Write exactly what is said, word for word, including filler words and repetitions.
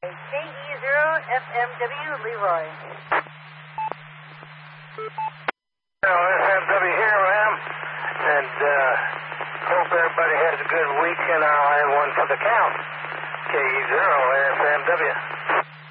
K E zero F M W, Leroy. F M W here, ma'am. And uh, hope everybody has a good week, and I'll have one for the count. K E zero F M W.